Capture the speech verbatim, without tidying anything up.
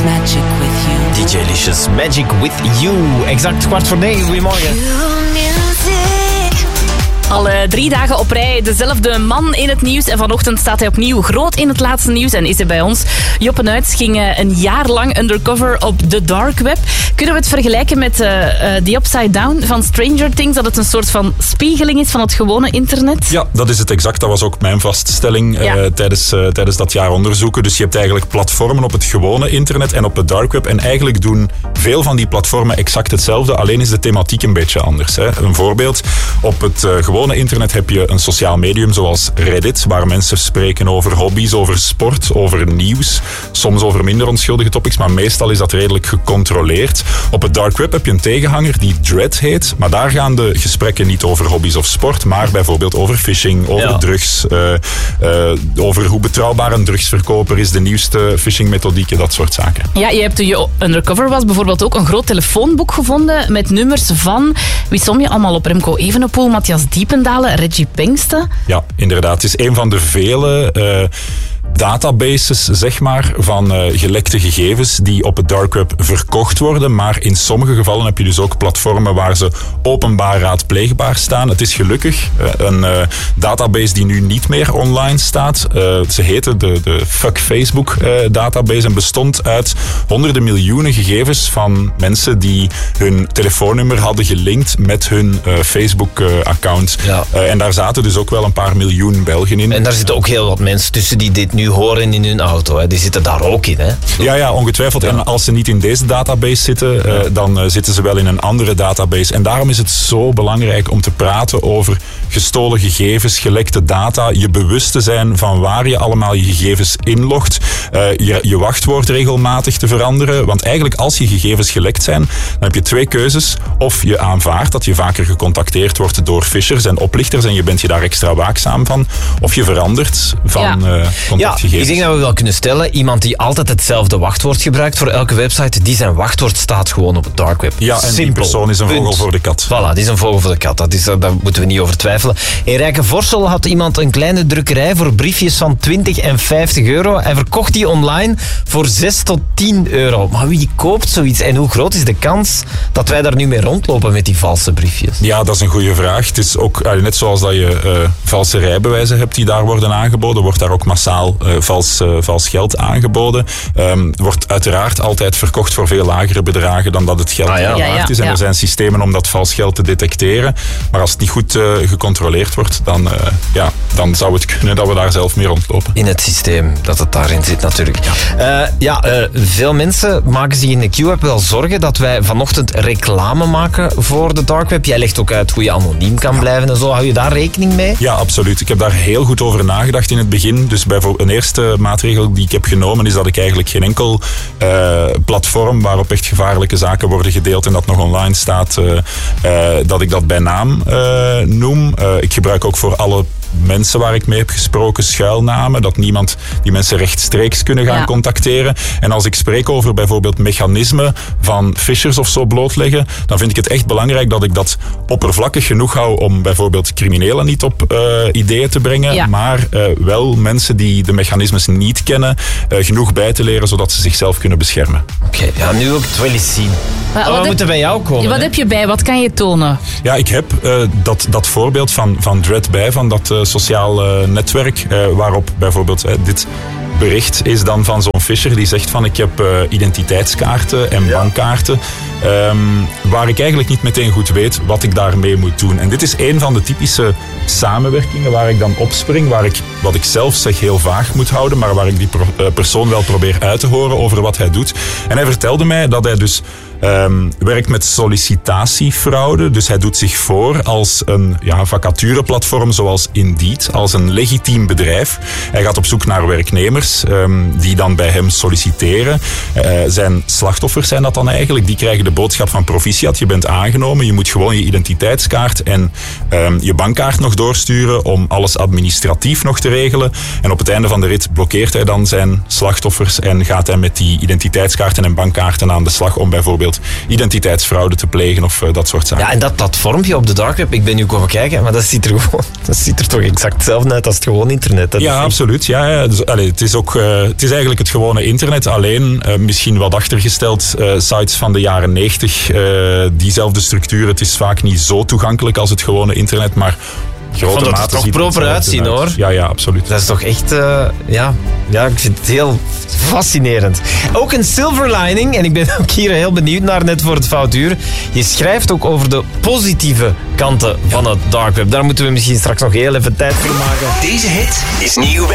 magic with you. D J Licious, Magic with You. Exact kwart voor negen, goedemorgen. Al uh, drie dagen op rij dezelfde man in het nieuws. En vanochtend staat hij opnieuw groot in het laatste nieuws. En is hij bij ons. Joppe Nuits ging uh, een jaar lang undercover op de dark web. Kunnen we het vergelijken met uh, uh, The Upside Down van Stranger Things? Dat het een soort van spiegeling is van het gewone internet? Ja, dat is het exact. Dat was ook mijn vaststelling ja. uh, tijdens, uh, tijdens dat jaar onderzoeken. Dus je hebt eigenlijk platformen op het gewone internet en op de dark web. En eigenlijk doen veel van die platformen exact hetzelfde. Alleen is de thematiek een beetje anders. Hè. Een voorbeeld. Op het uh, gewone internet heb je een sociaal medium zoals Reddit, waar mensen spreken over hobby's, over sport, over nieuws. Soms over minder onschuldige topics, maar meestal is dat redelijk gecontroleerd. Op het dark web heb je een tegenhanger die Dread heet, maar daar gaan de gesprekken niet over hobby's of sport, maar bijvoorbeeld over phishing, over ja. drugs, uh, uh, over hoe betrouwbaar een drugsverkoper is, de nieuwste phishingmethodieken, dat soort zaken. Ja, je hebt toen je undercover was bijvoorbeeld ook een groot telefoonboek gevonden met nummers van, wie som je allemaal op, Remco Evenepoel, Matthias Diependalen, Reggie Pengsten. Ja, inderdaad. Het is een van de vele uh, databases, zeg maar, van uh, gelekte gegevens die op het dark web verkocht worden. Maar in sommige gevallen heb je dus ook platformen waar ze openbaar raadpleegbaar staan. Het is gelukkig uh, een uh, database die nu niet meer online staat. Uh, ze heette de, de Fuck Facebook uh, database en bestond uit honderden miljoenen gegevens van mensen die hun telefoonnummer hadden gelinkt met hun uh, Facebook uh, account. Ja. Uh, en daar zaten dus ook wel een paar miljoen Belgen in. En daar zitten ook heel wat mensen tussen die dit nu horen in hun auto. Hè. Die zitten daar ook in. Hè. Ja, ja, ongetwijfeld. Ja. En als ze niet in deze database zitten, ja. uh, dan uh, zitten ze wel in een andere database. En daarom is het zo belangrijk om te praten over gestolen gegevens, gelekte data, je bewust te zijn van waar je allemaal je gegevens inlogt, uh, je, je wachtwoord regelmatig te veranderen. Want eigenlijk als je gegevens gelekt zijn, dan heb je twee keuzes. Of je aanvaardt dat je vaker gecontacteerd wordt door phishers en oplichters en je bent je daar extra waakzaam van. Of je verandert van ja. uh, contactgegevens. Ja, ik denk dat we wel kunnen stellen, iemand die altijd hetzelfde wachtwoord gebruikt voor elke website, die zijn wachtwoord staat gewoon op het dark web. Ja, en Simpel. Die persoon is een Punt. vogel voor de kat. Voilà, die is een vogel voor de kat. Dat is, daar moeten we niet over twijfelen. In Rijkenvorsel had iemand een kleine drukkerij voor briefjes van twintig en vijftig euro. Hij verkocht die online voor zes tot tien euro. Maar wie koopt zoiets? En hoe groot is de kans dat wij daar nu mee rondlopen met die valse briefjes? Ja, dat is een goede vraag. Het is ook, net zoals dat je uh, valse rijbewijzen hebt die daar worden aangeboden, wordt daar ook massaal uh, vals, uh, vals geld aangeboden. Um, wordt uiteraard altijd verkocht voor veel lagere bedragen dan dat het geld ah, ja. waard ja, ja, is. En ja. er zijn systemen om dat vals geld te detecteren. Maar als het niet goed uh, gecontroleerd wordt, dan, uh, ja, dan zou het kunnen dat we daar zelf mee rondlopen. In het systeem, dat het daarin zit natuurlijk. Ja, uh, ja uh, veel mensen maken zich in de Q-app wel zorgen dat wij vanochtend reclame maken voor de dark web. Jij legt ook uit hoe je anoniem kan ja. blijven en zo. Hou je daar rekening mee? Ja, absoluut. Ik heb daar heel goed over nagedacht in het begin. Dus bijvoorbeeld een eerste maatregel die ik heb genomen is dat ik eigenlijk geen enkel uh, platform waarop echt gevaarlijke zaken worden gedeeld en dat nog online staat, uh, uh, dat ik dat bij naam uh, noem. Uh, ik gebruik ook voor alle mensen waar ik mee heb gesproken schuilnamen, dat niemand die mensen rechtstreeks kunnen gaan ja. contacteren. En als ik spreek over bijvoorbeeld mechanismen van phishers of zo blootleggen, dan vind ik het echt belangrijk dat ik dat oppervlakkig genoeg hou om bijvoorbeeld criminelen niet op uh, ideeën te brengen, ja. maar uh, wel mensen die de mechanismes niet kennen, uh, genoeg bij te leren, zodat ze zichzelf kunnen beschermen. Oké, okay, ja, nu wil ik het wel eens zien. Maar, maar we heb, moeten bij jou komen. Wat hè? heb je bij? Wat kan je tonen? Ja, ik heb uh, dat, dat voorbeeld van, van Dread bij, van dat uh, sociaal uh, netwerk, uh, waarop bijvoorbeeld uh, dit bericht is dan van zo'n fisher die zegt van ik heb uh, identiteitskaarten en ja. bankkaarten um, waar ik eigenlijk niet meteen goed weet wat ik daarmee moet doen. En dit is een van de typische samenwerkingen waar ik dan opspring, waar ik wat ik zelf zeg heel vaag moet houden, maar waar ik die pro- uh, persoon wel probeer uit te horen over wat hij doet. En hij vertelde mij dat hij dus Um, werkt met sollicitatiefraude. Dus hij doet zich voor als een ja, vacatureplatform zoals Indeed, als een legitiem bedrijf. Hij gaat op zoek naar werknemers um, die dan bij hem solliciteren. Uh, zijn slachtoffers zijn dat dan eigenlijk. Die krijgen de boodschap van proficiat. Je bent aangenomen. Je moet gewoon je identiteitskaart en um, je bankkaart nog doorsturen om alles administratief nog te regelen. En op het einde van de rit blokkeert hij dan zijn slachtoffers en gaat hij met die identiteitskaarten en bankkaarten aan de slag om bijvoorbeeld bijvoorbeeld identiteitsfraude te plegen of uh, dat soort zaken. Ja, en dat platformpje op de dark web, ik ben nu komen kijken, maar dat ziet er gewoon, dat ziet er toch exact hetzelfde uit als het gewoon internet. Dat ja, absoluut. Ja, ja. Dus, allee, het, is ook, uh, het is eigenlijk het gewone internet, alleen uh, misschien wat achtergesteld uh, sites van de jaren negentig, uh, diezelfde structuur. Het is vaak niet zo toegankelijk als het gewone internet, maar ik vond dat er toch proper uitzien, uit. hoor. Ja, ja, absoluut. Dat is toch echt... Uh, ja, ja, ik vind het heel fascinerend. Ook een silver lining, en ik ben ook hier heel benieuwd naar, net voor het foutuur. Je schrijft ook over de positieve kanten van het dark web. Daar moeten we misschien straks nog heel even tijd voor maken. Deze hit is nieuw.